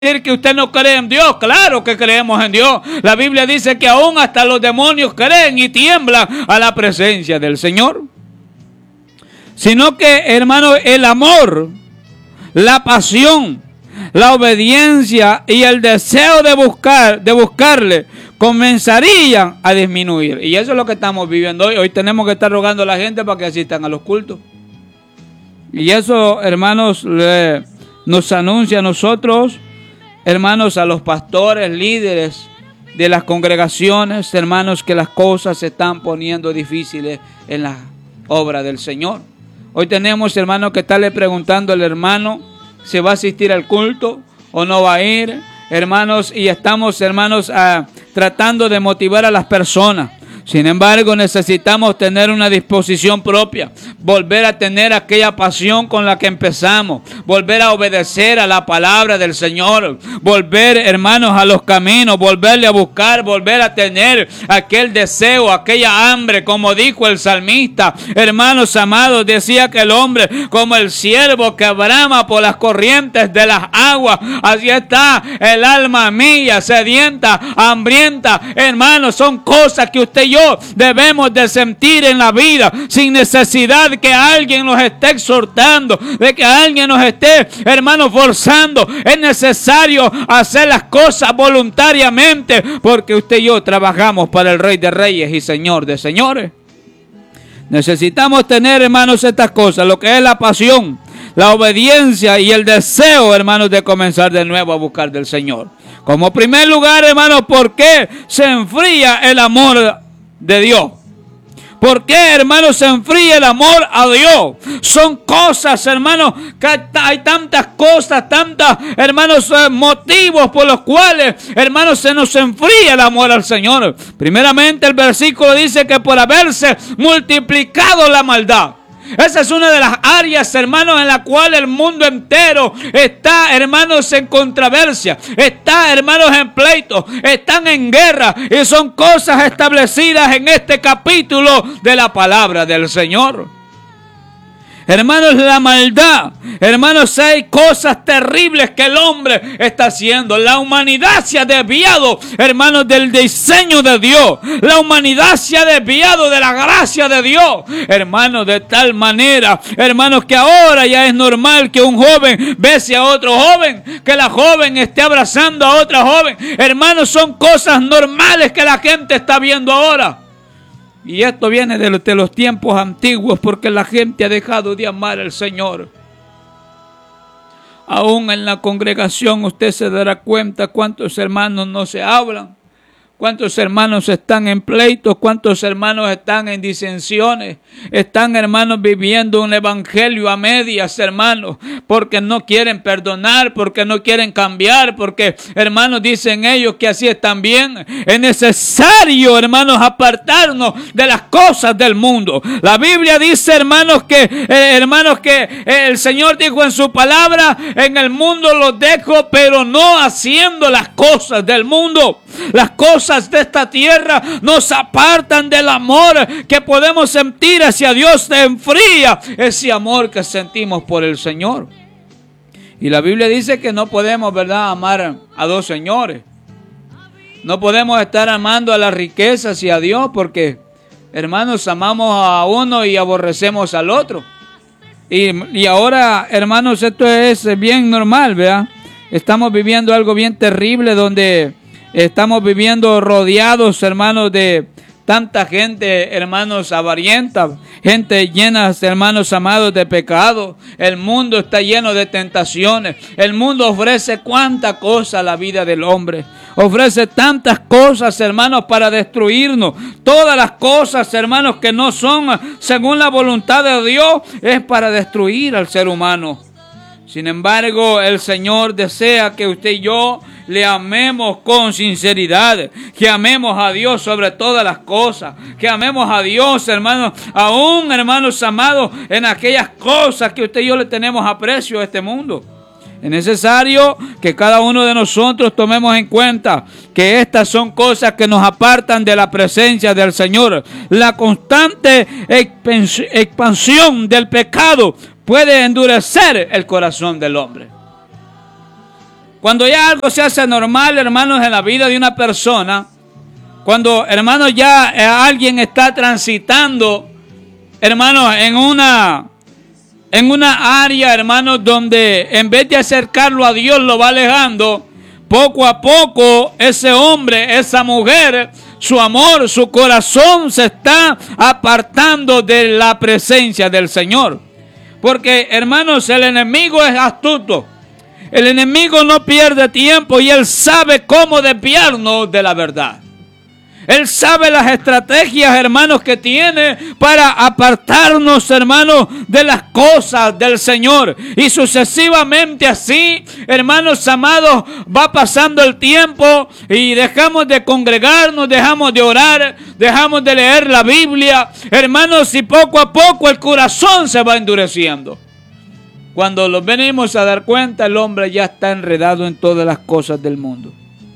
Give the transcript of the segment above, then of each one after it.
decir que usted no cree en Dios. Claro que creemos en Dios. La Biblia dice que aún hasta los demonios creen y tiemblan a la presencia del Señor. Sino que, hermano, el amor, la pasión, la obediencia y el deseo de buscarle comenzarían a disminuir. Y eso es lo que estamos viviendo hoy. Hoy tenemos que estar rogando a la gente para que asistan a los cultos. Y eso, hermanos, nos anuncia a nosotros, hermanos, a los pastores, líderes de las congregaciones, hermanos, que las cosas se están poniendo difíciles en la obra del Señor. Hoy tenemos, hermanos, que estarle preguntando al hermano si va a asistir al culto o no va a ir, hermanos, y estamos, hermanos, tratando de motivar a las personas. Sin embargo, necesitamos tener una disposición propia, volver a tener aquella pasión con la que empezamos, volver a obedecer a la palabra del Señor, volver, hermanos, a los caminos, volverle a buscar, volver a tener aquel deseo, aquella hambre, como dijo el salmista. Hermanos amados, decía que el hombre, como el ciervo que brama por las corrientes de las aguas, así está el alma mía, sedienta, hambrienta. Hermanos, son cosas que usted y yo debemos de sentir en la vida, sin necesidad de que alguien nos esté exhortando, de que alguien nos esté, hermanos, forzando. Es necesario hacer las cosas voluntariamente, porque usted y yo trabajamos para el Rey de Reyes y Señor de Señores. Necesitamos tener, hermanos, estas cosas, lo que es la pasión, la obediencia y el deseo, hermanos, de comenzar de nuevo a buscar del Señor. Como primer lugar, hermanos, ¿por qué se enfría el amor de Dios? ¿Por qué, hermanos, se enfría el amor a Dios? Son cosas, hermanos, que hay tantas cosas, hermanos, motivos por los cuales, hermanos, se nos enfría el amor al Señor. Primeramente, el versículo dice que por haberse multiplicado la maldad. Esa es una de las áreas, hermanos, en la cual el mundo entero está, hermanos, en controversia, está, hermanos, en pleito, están en guerra, y son cosas establecidas en este capítulo de la palabra del Señor. Hermanos, la maldad, hermanos, hay cosas terribles que el hombre está haciendo. La humanidad se ha desviado, hermanos, del diseño de Dios. La humanidad se ha desviado de la gracia de Dios, hermanos, de tal manera, hermanos, que ahora ya es normal que un joven bese a otro joven, que la joven esté abrazando a otra joven. Hermanos, son cosas normales que la gente está viendo ahora. Y esto viene de los tiempos antiguos, porque la gente ha dejado de amar al Señor. Aún en la congregación usted se dará cuenta cuántos hermanos no se hablan, cuántos hermanos están en pleitos, cuántos hermanos están en disensiones, están, hermanos, viviendo un evangelio a medias, hermanos, porque no quieren perdonar, porque no quieren cambiar, porque, hermanos, dicen ellos que así están bien. Es necesario, hermanos, apartarnos de las cosas del mundo. La Biblia dice, hermanos, que el Señor dijo en su palabra: en el mundo los dejo, pero no haciendo las cosas del mundo. Las cosas de esta tierra nos apartan del amor que podemos sentir hacia Dios. Se enfría ese amor que sentimos por el Señor. Y la Biblia dice que no podemos, ¿verdad?, amar a dos señores. No podemos estar amando a las riquezas y a Dios, porque, hermanos, amamos a uno y aborrecemos al otro. Y ahora, hermanos, esto es bien normal, ¿verdad? Estamos viviendo algo bien terrible, donde estamos viviendo rodeados, hermanos, de tanta gente, hermanos, avarienta, gente llena, hermanos amados, de pecado. El mundo está lleno de tentaciones. El mundo ofrece cuánta cosa a la vida del hombre. Ofrece tantas cosas, hermanos, para destruirnos. Todas las cosas, hermanos, que no son según la voluntad de Dios, es para destruir al ser humano. Sin embargo, el Señor desea que usted y yo le amemos con sinceridad, que amemos a Dios sobre todas las cosas, que amemos a Dios, hermanos, aún, hermanos amados, en aquellas cosas que usted y yo le tenemos aprecio a este mundo. Es necesario que cada uno de nosotros tomemos en cuenta que estas son cosas que nos apartan de la presencia del Señor. La constante expansión del pecado puede endurecer el corazón del hombre. Cuando ya algo se hace normal, hermanos, en la vida de una persona, cuando, hermanos, ya alguien está transitando, hermanos, en una área, hermanos, donde en vez de acercarlo a Dios lo va alejando, poco a poco ese hombre, esa mujer, su amor, su corazón se está apartando de la presencia del Señor. Porque, hermanos, el enemigo es astuto. El enemigo no pierde tiempo y él sabe cómo desviarnos de la verdad. Él sabe las estrategias, hermanos, que tiene para apartarnos, hermanos, de las cosas del Señor. Y sucesivamente así, hermanos amados, va pasando el tiempo y dejamos de congregarnos, dejamos de orar, dejamos de leer la Biblia. Hermanos, y poco a poco el corazón se va endureciendo. Cuando nos venimos a dar cuenta, el hombre ya está enredado en todas las cosas del mundo.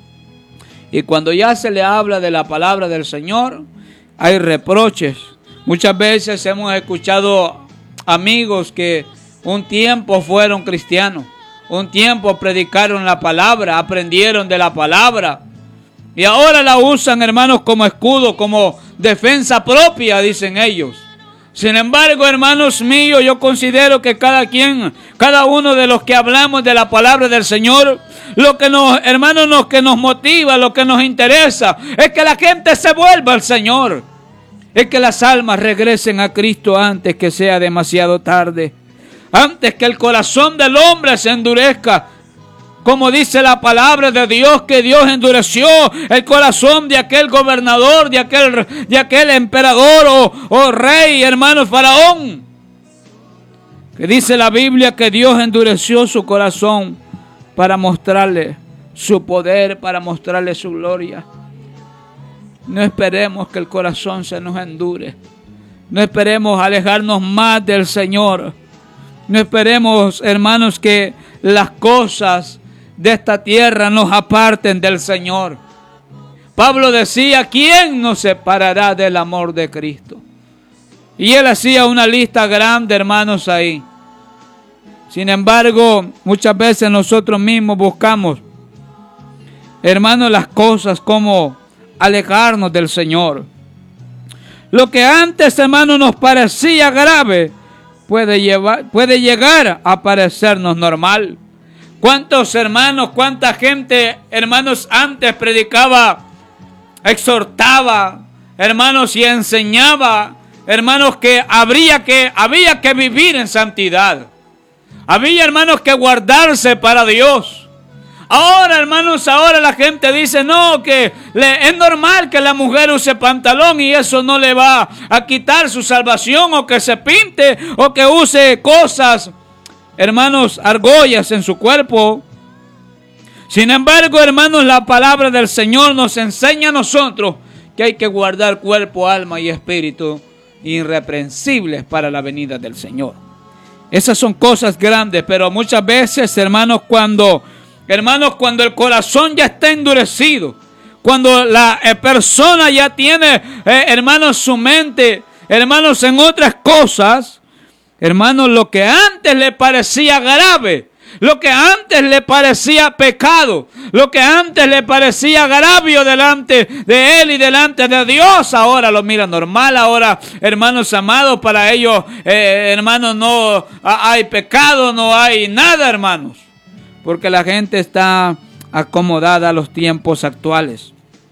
Y cuando ya se le habla de la palabra del Señor, hay reproches. Muchas veces hemos escuchado amigos que un tiempo fueron cristianos, un tiempo predicaron la palabra, aprendieron de la palabra, y ahora la usan, hermanos, como escudo, como defensa propia, dicen ellos. Sin embargo, hermanos míos, yo considero que cada uno de los que hablamos de la palabra del Señor, lo que nos, hermanos, que nos motiva, lo que nos interesa, es que la gente se vuelva al Señor. Es que las almas regresen a Cristo antes que sea demasiado tarde. Antes que el corazón del hombre se endurezca. Como dice la palabra de Dios, que Dios endureció el corazón de aquel gobernador, de aquel emperador o rey, hermano Faraón. Que dice la Biblia que Dios endureció su corazón para mostrarle su poder, para mostrarle su gloria. No esperemos que el corazón se nos endure. No esperemos alejarnos más del Señor. No esperemos, hermanos, que las cosas de esta tierra nos aparten del Señor. Pablo decía, ¿quién nos separará del amor de Cristo? Y él hacía una lista grande, hermanos, ahí. Sin embargo, muchas veces nosotros mismos buscamos, hermanos, las cosas como alejarnos del Señor. Lo que antes, hermanos, nos parecía grave, puede llegar a parecernos normal. ¿Cuántos hermanos, cuánta gente, hermanos, antes predicaba, exhortaba, hermanos, y enseñaba, hermanos, que había que vivir en santidad? Había, hermanos, que guardarse para Dios. Ahora, hermanos, ahora la gente dice, no, que es normal que la mujer use pantalón y eso no le va a quitar su salvación, o que se pinte, o que use cosas, hermanos, argollas en su cuerpo. Sin embargo, hermanos, la palabra del Señor nos enseña a nosotros que hay que guardar cuerpo, alma y espíritu irreprensibles para la venida del Señor. Esas son cosas grandes, pero muchas veces, hermanos, cuando el corazón ya está endurecido, cuando la persona ya tiene, hermanos, su mente, hermanos, en otras cosas, hermanos, lo que antes le parecía grave, lo que antes le parecía pecado, lo que antes le parecía agravio delante de él y delante de Dios, ahora lo mira normal. Ahora, hermanos amados, para ellos, hermanos, no hay pecado, no hay nada, hermanos, porque la gente está acomodada a los tiempos actuales.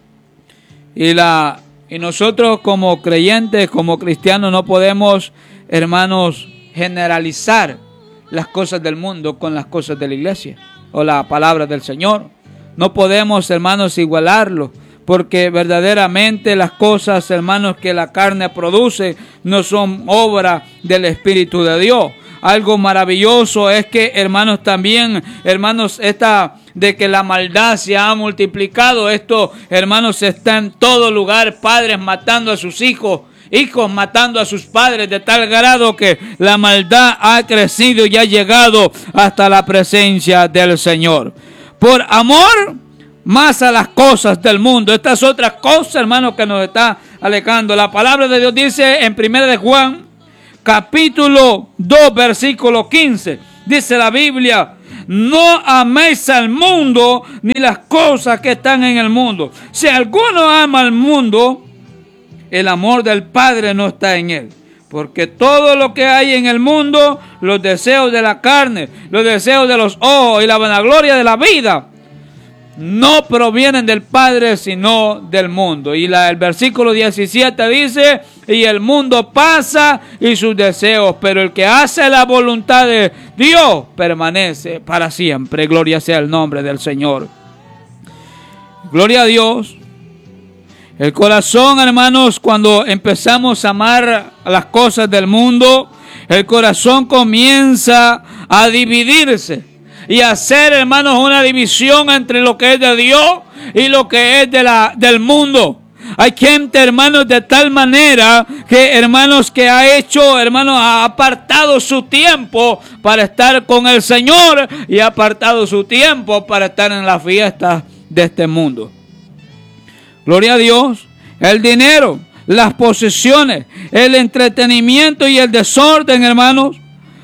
Y nosotros como creyentes, como cristianos, no podemos, hermanos, generalizar las cosas del mundo con las cosas de la iglesia o la palabra del Señor. No podemos, hermanos, igualarlo, porque verdaderamente las cosas, hermanos, que la carne produce no son obra del Espíritu de Dios. Algo maravilloso es que, hermanos, también, hermanos, de que la maldad se ha multiplicado. Esto, hermanos, está en todo lugar. Padres matando a sus hijos, hijos matando a sus padres, de tal grado que la maldad ha crecido y ha llegado hasta la presencia del Señor. Por amor más a las cosas del mundo. Esta es otra cosa, hermanos, que nos está alejando. La palabra de Dios dice en 1 de Juan, capítulo 2, versículo 15. Dice la Biblia, No améis al mundo ni las cosas que están en el mundo. Si alguno ama al mundo, el amor del Padre no está en él. Porque todo lo que hay en el mundo, los deseos de la carne, los deseos de los ojos y la vanagloria de la vida, no provienen del Padre, sino del mundo. Y el versículo 17 dice, y el mundo pasa y sus deseos, pero el que hace la voluntad de Dios permanece para siempre. Gloria sea el nombre del Señor. Gloria a Dios. El corazón, hermanos, cuando empezamos a amar las cosas del mundo, el corazón comienza a dividirse y a hacer, hermanos, una división entre lo que es de Dios y lo que es del mundo. Hay gente, hermanos, de tal manera que, hermanos, que ha hecho, hermanos, ha apartado su tiempo para estar con el Señor y ha apartado su tiempo para estar en las fiestas de este mundo. Gloria a Dios. El dinero, las posesiones, el entretenimiento y el desorden, hermanos,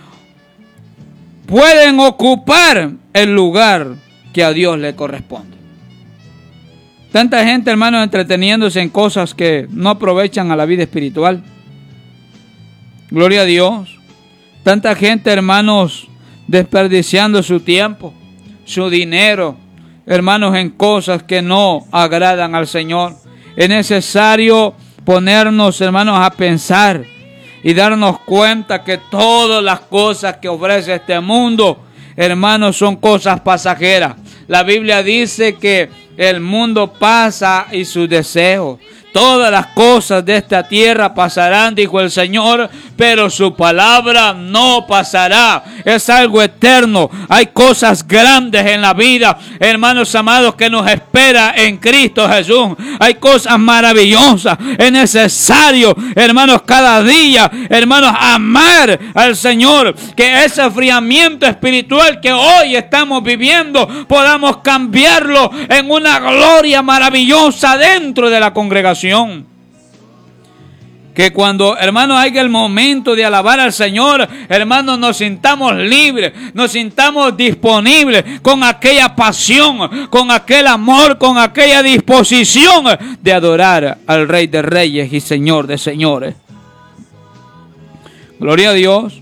pueden ocupar el lugar que a Dios le corresponde. Tanta gente, hermanos, entreteniéndose en cosas que no aprovechan a la vida espiritual. Gloria a Dios. Tanta gente, hermanos, desperdiciando su tiempo, su dinero, hermanos, en cosas que no agradan al Señor. Es necesario ponernos, hermanos, a pensar y darnos cuenta que todas las cosas que ofrece este mundo, hermanos, son cosas pasajeras. La Biblia dice que el mundo pasa y sus deseos. Todas las cosas de esta tierra pasarán, dijo el Señor, pero su palabra no pasará. Es algo eterno. Hay cosas grandes en la vida, hermanos amados, que nos espera en Cristo Jesús. Hay cosas maravillosas. Es necesario, hermanos, cada día, hermanos, amar al Señor. Que ese enfriamiento espiritual que hoy estamos viviendo, podamos cambiarlo en una gloria maravillosa dentro de la congregación. Que cuando, hermanos, haya el momento de alabar al Señor, hermanos, nos sintamos libres, nos sintamos disponibles con aquella pasión, con aquel amor, con aquella disposición de adorar al Rey de Reyes y Señor de Señores. Gloria a Dios.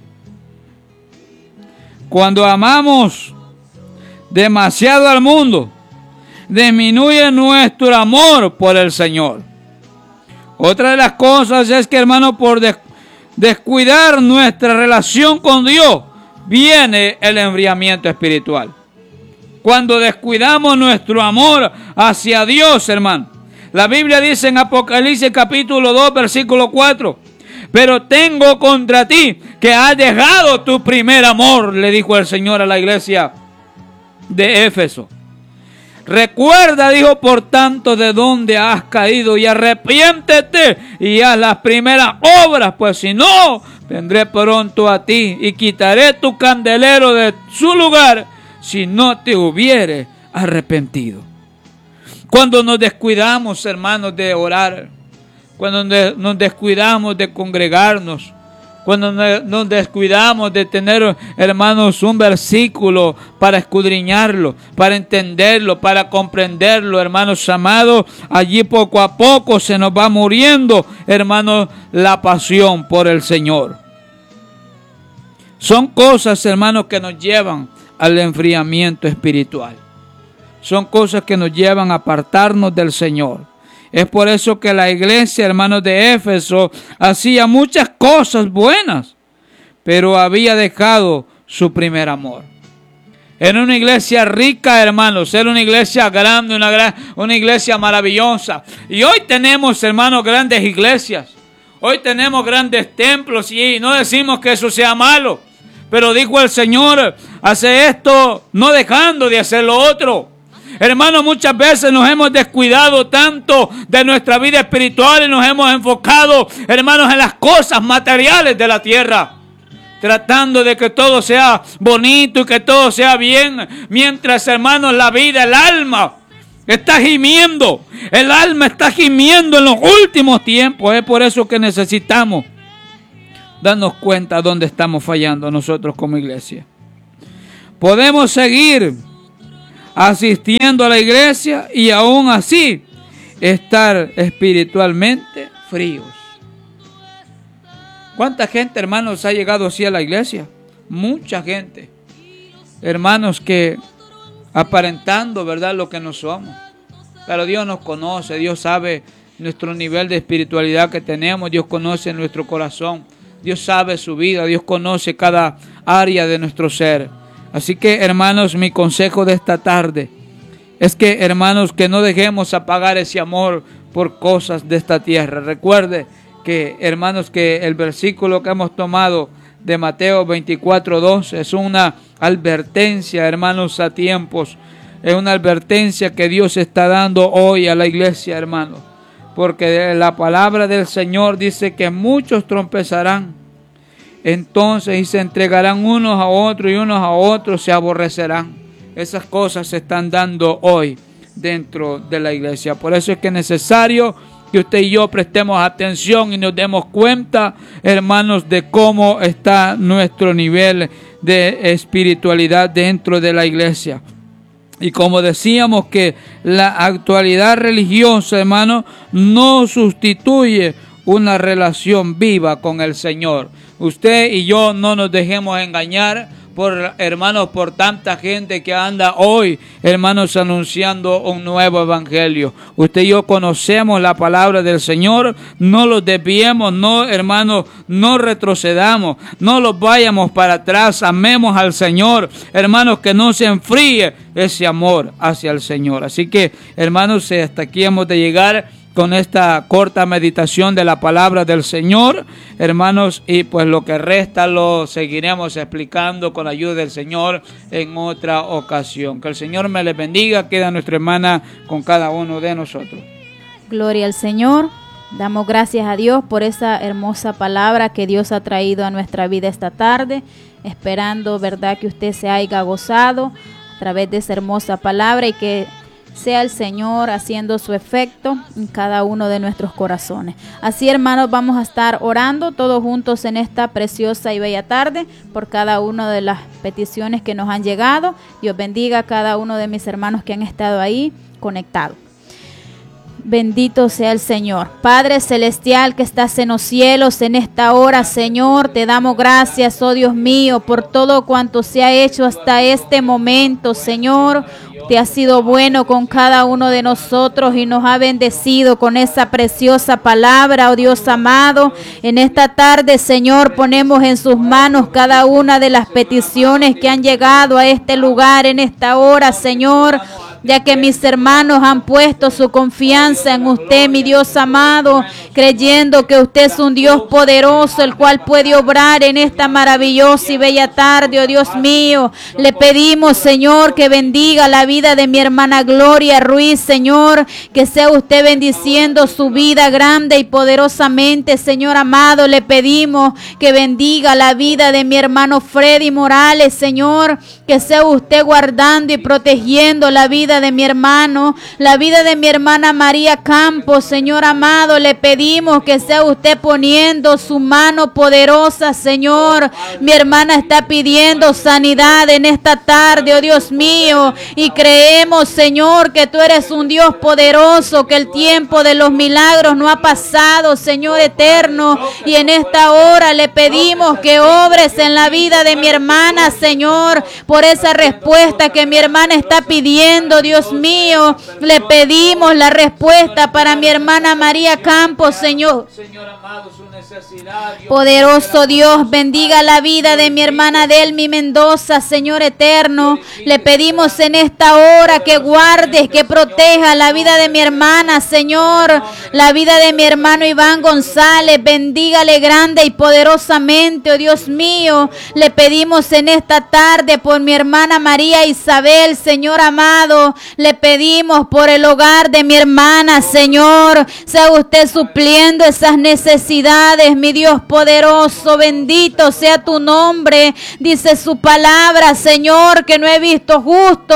Cuando amamos demasiado al mundo, disminuye nuestro amor por el Señor. Otra de las cosas es que, hermano, por descuidar nuestra relación con Dios, viene el enfriamiento espiritual. Cuando descuidamos nuestro amor hacia Dios, hermano. La Biblia dice en Apocalipsis capítulo 2, versículo 4, pero tengo contra ti que has dejado tu primer amor, le dijo el Señor a la iglesia de Éfeso. Recuerda, dijo, por tanto, de dónde has caído y arrepiéntete y haz las primeras obras, pues si no, vendré pronto a ti y quitaré tu candelero de su lugar si no te hubieres arrepentido. Cuando nos descuidamos, hermanos, de orar, cuando nos descuidamos de congregarnos, cuando nos descuidamos de tener, hermanos, un versículo para escudriñarlo, para entenderlo, para comprenderlo, hermanos amados, allí poco a poco se nos va muriendo, hermanos, la pasión por el Señor. Son cosas, hermanos, que nos llevan al enfriamiento espiritual. Son cosas que nos llevan a apartarnos del Señor. Es por eso que la iglesia, hermanos, de Éfeso hacía muchas cosas buenas, pero había dejado su primer amor. Era una iglesia rica, hermanos, era una iglesia grande, una iglesia maravillosa. Y hoy tenemos, hermanos, grandes iglesias. Hoy tenemos grandes templos y no decimos que eso sea malo. Pero dijo el Señor, hace esto no dejando de hacer lo otro. Hermanos, muchas veces nos hemos descuidado tanto de nuestra vida espiritual y nos hemos enfocado, hermanos, en las cosas materiales de la tierra, tratando de que todo sea bonito y que todo sea bien, mientras, hermanos, la vida, el alma está gimiendo, el alma está gimiendo en los últimos tiempos. Es por eso que necesitamos darnos cuenta dónde estamos fallando nosotros como iglesia. Podemos seguir asistiendo a la iglesia y aún así estar espiritualmente fríos. ¿Cuánta gente, hermanos, ha llegado así a la iglesia? Mucha gente. Hermanos que aparentando, ¿verdad?, lo que no somos. Pero Dios nos conoce, Dios sabe nuestro nivel de espiritualidad que tenemos, Dios conoce nuestro corazón, Dios sabe su vida, Dios conoce cada área de nuestro ser. Así que, hermanos, mi consejo de esta tarde es que, hermanos, que no dejemos apagar ese amor por cosas de esta tierra. Recuerde que, hermanos, que el versículo que hemos tomado de Mateo 24:2 es una advertencia, hermanos, a tiempos. Es una advertencia que Dios está dando hoy a la iglesia, hermanos. Porque la palabra del Señor dice que muchos tropezarán. Entonces, y se entregarán unos a otros y unos a otros se aborrecerán. Esas cosas se están dando hoy dentro de la iglesia. Por eso es que es necesario que usted y yo prestemos atención y nos demos cuenta, hermanos, de cómo está nuestro nivel de espiritualidad dentro de la iglesia. Y como decíamos que la actualidad religiosa, hermano, no sustituye una relación viva con el Señor. Usted y yo no nos dejemos engañar por, hermanos, por tanta gente que anda hoy, hermanos, anunciando un nuevo evangelio. Usted y yo conocemos la palabra del Señor, no los desviemos, no, hermanos, no retrocedamos, no los vayamos para atrás, amemos al Señor, hermanos, que no se enfríe ese amor hacia el Señor. Así que, hermanos, hasta aquí hemos de llegar con esta corta meditación de la palabra del Señor, hermanos, y pues lo que resta lo seguiremos explicando con la ayuda del Señor en otra ocasión. Que el Señor me les bendiga. Queda nuestra hermana con cada uno de nosotros. Gloria al Señor. Damos gracias a Dios por esa hermosa palabra que Dios ha traído a nuestra vida esta tarde, esperando, verdad, que usted se haya gozado a través de esa hermosa palabra y que sea el Señor haciendo su efecto en cada uno de nuestros corazones. Así, hermanos, vamos a estar orando todos juntos en esta preciosa y bella tarde por cada una de las peticiones que nos han llegado. Dios bendiga a cada uno de mis hermanos que han estado ahí conectados. Bendito sea el Señor. Padre celestial que estás en los cielos, en esta hora, Señor, te damos gracias, oh Dios mío, por todo cuanto se ha hecho hasta este momento, Señor. Te ha sido bueno con cada uno de nosotros y nos ha bendecido con esa preciosa palabra, oh Dios amado. En esta tarde, Señor, ponemos en sus manos cada una de las peticiones que han llegado a este lugar en esta hora, Señor, ya que mis hermanos han puesto su confianza en usted, mi Dios amado, creyendo que usted es un Dios poderoso, el cual puede obrar en esta maravillosa y bella tarde, oh Dios mío. Le pedimos, Señor, que bendiga la vida de mi hermana Gloria Ruiz, Señor, que sea usted bendiciendo su vida grande y poderosamente, Señor amado. Le pedimos que bendiga la vida de mi hermano Freddy Morales, Señor, que sea usted guardando y protegiendo la vida de mi hermano, la vida de mi hermana María Campos, Señor amado. Le pedimos que sea usted poniendo su mano poderosa, Señor. Mi hermana está pidiendo sanidad en esta tarde, oh Dios mío, y creemos, Señor, que tú eres un Dios poderoso, que el tiempo de los milagros no ha pasado, Señor eterno, y en esta hora le pedimos que obres en la vida de mi hermana, Señor, por esa respuesta que mi hermana está pidiendo, Dios mío. Le pedimos la respuesta para mi hermana María Campos, Señor. Poderoso Dios, bendiga la vida de mi hermana Delmi Mendoza, Señor eterno. Le pedimos en esta hora que guardes, que proteja la vida de mi hermana, Señor. La vida de mi hermano Iván González, bendígale grande y poderosamente, oh Dios mío. Le pedimos en esta tarde por mi hermana María Isabel, Señor amado. Le pedimos por el hogar de mi hermana, Señor. Sea usted supliendo esas necesidades, mi Dios poderoso. Bendito sea tu nombre. Dice su palabra, Señor, que no he visto justo desamparado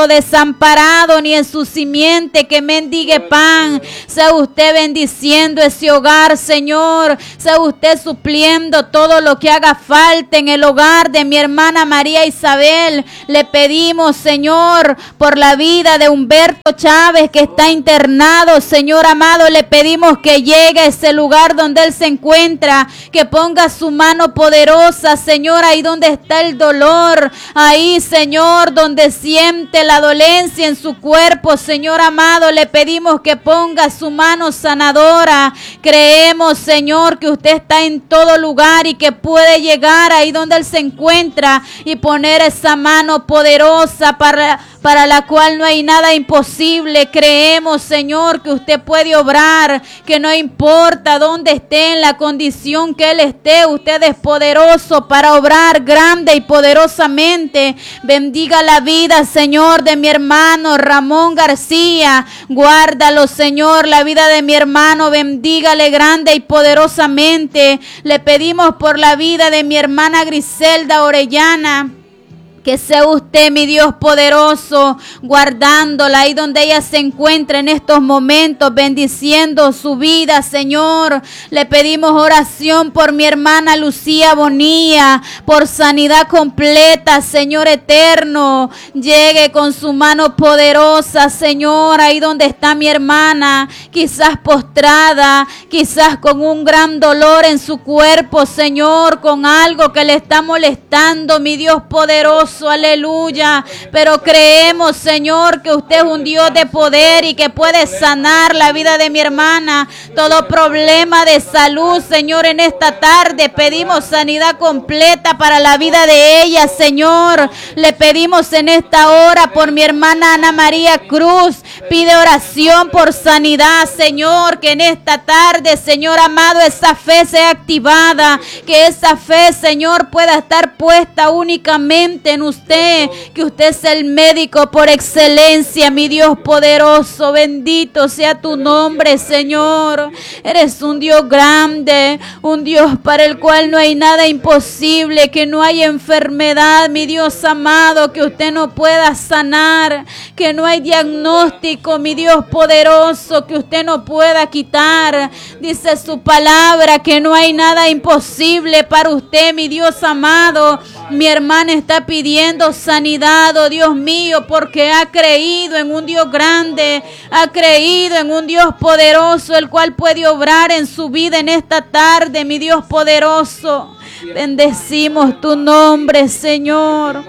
desamparado, ni en su simiente que mendigue pan. Sea usted bendiciendo ese hogar, Señor. Sea usted supliendo todo lo que haga falta en el hogar de mi hermana María Isabel. Le pedimos, Señor, por la vida de Humberto Chávez, que está internado, Señor amado. Le pedimos que llegue a ese lugar donde él se encuentra, que ponga su mano poderosa, Señor, ahí donde está el dolor, ahí, Señor, donde siente la dolencia en su cuerpo, Señor amado. Le pedimos que ponga su mano sanadora. Creemos, Señor, que usted está en todo lugar y que puede llegar ahí donde él se encuentra y poner esa mano poderosa para la cual no hay nada imposible. Creemos, Señor, que usted puede obrar, que no importa dónde esté, en la condición que él esté, usted es poderoso para obrar grande y poderosamente. Bendiga la vida, Señor, de mi hermano Ramón García. Guárdalo, Señor, la vida de mi hermano. Bendígale grande y poderosamente. Le pedimos por la vida de mi hermana Griselda Orellana. Que sea usted, mi Dios poderoso, guardándola ahí donde ella se encuentra en estos momentos, bendiciendo su vida, Señor. Le pedimos oración por mi hermana Lucía Bonilla, por sanidad completa, Señor eterno. Llegue con su mano poderosa, Señor, ahí donde está mi hermana, quizás postrada, quizás con un gran dolor en su cuerpo, Señor, con algo que le está molestando, mi Dios poderoso. Aleluya, pero creemos, Señor, que usted es un Dios de poder y que puede sanar la vida de mi hermana. Todo problema de salud, Señor, en esta tarde pedimos sanidad completa para la vida de ella, Señor. Le pedimos en esta hora por mi hermana Ana María Cruz. Pide oración por sanidad, Señor, que en esta tarde, Señor amado, esa fe sea activada, que esa fe, Señor, pueda estar puesta únicamente en usted, que usted es el médico por excelencia, mi Dios poderoso. Bendito sea tu nombre, Señor. Eres un Dios grande, un Dios para el cual no hay nada imposible, que no hay enfermedad, mi Dios amado, que usted no pueda sanar, que no hay diagnóstico, mi Dios poderoso, que usted no pueda quitar. Dice su palabra que no hay nada imposible para usted, mi Dios amado. Mi hermana está pidiendo sanidad, oh Dios mío, porque ha creído en un Dios grande, ha creído en un Dios poderoso, el cual puede obrar en su vida en esta tarde, mi Dios poderoso. Bendecimos tu nombre, Señor.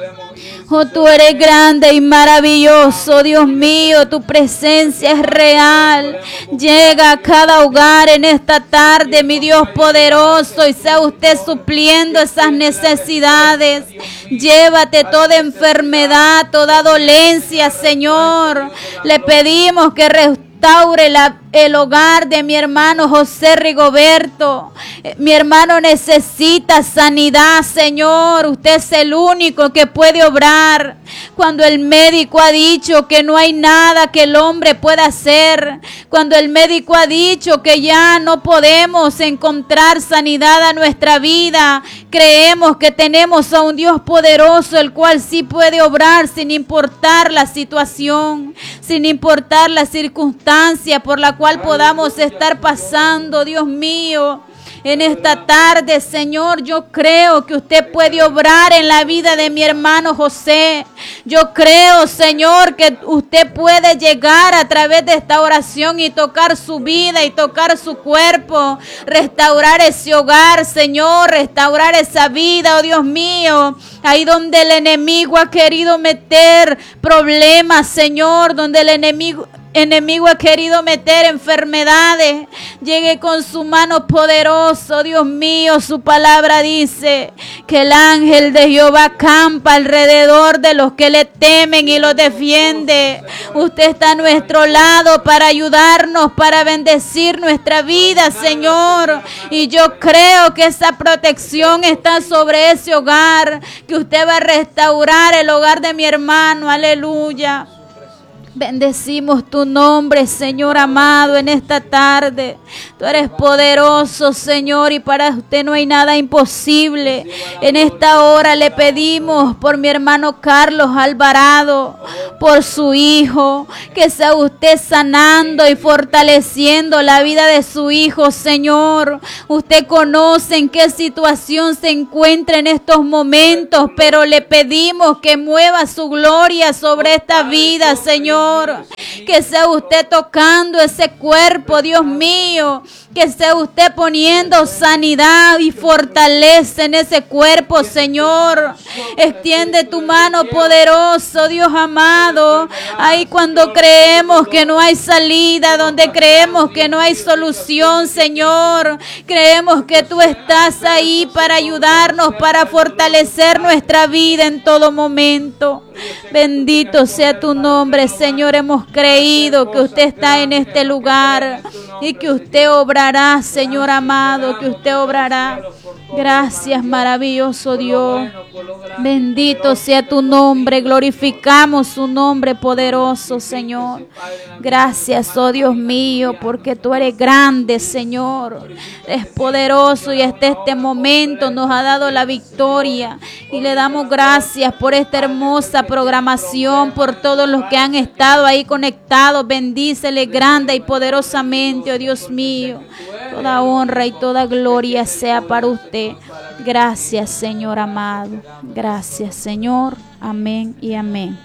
Oh, tú eres grande y maravilloso, Dios mío. Tu presencia es real. Llega a cada hogar en esta tarde, mi Dios poderoso, y sea usted supliendo esas necesidades. Llévate toda enfermedad, toda dolencia, Señor. Le pedimos que restaure el hogar de mi hermano José Rigoberto. Mi hermano necesita sanidad, Señor. Usted es el único que puede obrar. Cuando el médico ha dicho que no hay nada que el hombre pueda hacer, cuando el médico ha dicho que ya no podemos encontrar sanidad a nuestra vida, creemos que tenemos a un Dios poderoso, el cual sí puede obrar sin importar la situación, sin importar la circunstancia por la cual podamos estar pasando, Dios mío. En esta tarde, Señor, yo creo que usted puede obrar en la vida de mi hermano José. Yo creo, Señor, que usted puede llegar a través de esta oración y tocar su vida y tocar su cuerpo. Restaurar ese hogar, Señor, restaurar esa vida, oh Dios mío. Ahí donde el enemigo ha querido meter problemas, Señor, donde el enemigo ha querido meter enfermedades, llegue con su mano poderosa, Dios mío. Su palabra dice que el ángel de Jehová acampa alrededor de los que le temen y los defiende. Usted está a nuestro lado para ayudarnos, para bendecir nuestra vida, Señor. Y yo creo que esa protección está sobre ese hogar, que usted va a restaurar el hogar de mi hermano. Aleluya. Bendecimos tu nombre, Señor amado, en esta tarde. Tú eres poderoso, Señor, y para usted no hay nada imposible. En esta hora le pedimos por mi hermano Carlos Alvarado, por su hijo, que sea usted sanando y fortaleciendo la vida de su hijo, Señor. Usted conoce en qué situación se encuentra en estos momentos, pero le pedimos que mueva su gloria sobre esta vida, Señor. Que sea usted tocando ese cuerpo, Dios mío. Que sea usted poniendo sanidad y fortaleza en ese cuerpo, Señor. Extiende tu mano poderoso, Dios amado. Ahí cuando creemos que no hay salida, donde creemos que no hay solución, Señor. Creemos que tú estás ahí para ayudarnos, para fortalecer nuestra vida en todo momento. Bendito sea tu nombre, Señor. Hemos creído que usted está en este lugar y que usted obrará, Señor amado, que usted obrará. Gracias, maravilloso Dios. Bendito sea tu nombre. Glorificamos su nombre poderoso, Señor. Gracias, oh Dios mío, porque tú eres grande, Señor. Eres poderoso y hasta este momento nos ha dado la victoria. Y le damos gracias por esta hermosa programación, por todos los que han estado ahí conectados. Bendícele grande y poderosamente, oh Dios mío. Toda honra y toda gloria sea para usted. Gracias, Señor amado. Gracias, Señor. Amén y amén.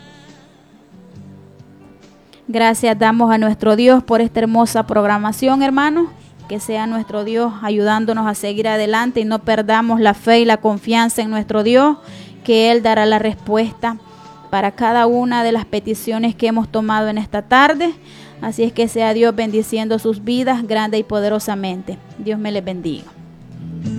Gracias damos a nuestro Dios por esta hermosa programación, hermanos. Que sea nuestro Dios ayudándonos a seguir adelante y no perdamos la fe y la confianza en nuestro Dios, que Él dará la respuesta para cada una de las peticiones que hemos tomado en esta tarde. Así es que sea Dios bendiciendo sus vidas grande y poderosamente. Dios me les bendiga.